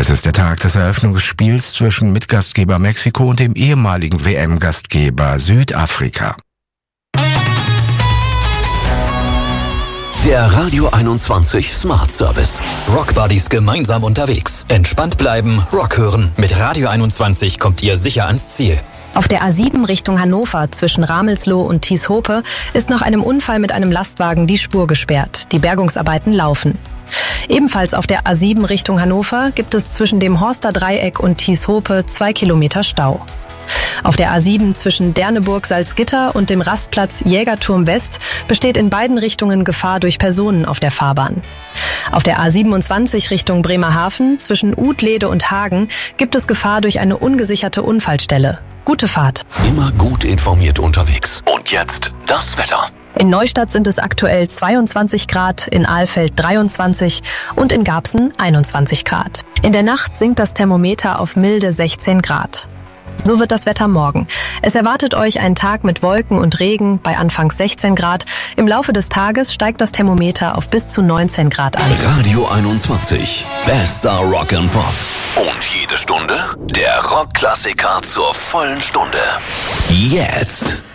Es ist der Tag des Eröffnungsspiels zwischen Mitgastgeber Mexiko und dem ehemaligen WM-Gastgeber Südafrika. Der Radio 21 Smart Service. Rock Buddies gemeinsam unterwegs. Entspannt bleiben, Rock hören. Mit Radio 21 kommt ihr sicher ans Ziel. Auf der A7 Richtung Hannover zwischen Ramelsloh und Thieshope ist nach einem Unfall mit einem Lastwagen die Spur gesperrt. Die Bergungsarbeiten laufen. Ebenfalls auf der A7 Richtung Hannover gibt es zwischen dem Horster Dreieck und Thieshope 2 Kilometer Stau. Auf der A7 zwischen Derneburg-Salzgitter und dem Rastplatz Jägerturm West besteht in beiden Richtungen Gefahr durch Personen auf der Fahrbahn. Auf der A27 Richtung Bremerhaven zwischen Utlede und Hagen gibt es Gefahr durch eine ungesicherte Unfallstelle. Gute Fahrt. Immer gut informiert unterwegs. Und jetzt das Wetter. In Neustadt sind es aktuell 22 Grad, in Alfeld 23 und in Garbsen 21 Grad. In der Nacht sinkt das Thermometer auf milde 16 Grad. So wird das Wetter morgen. Es erwartet euch ein Tag mit Wolken und Regen bei anfangs 16 Grad. Im Laufe des Tages steigt das Thermometer auf bis zu 19 Grad an. Radio 21. Bester Rock and Pop. Und jede Stunde der Rockklassiker zur vollen Stunde. Jetzt.